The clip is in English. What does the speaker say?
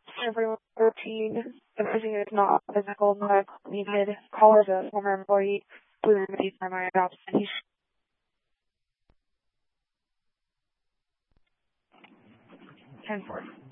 everyone routine. Everything is not physical, not needed. Call as a former employee. We were going to my jobs, and he's 10-4.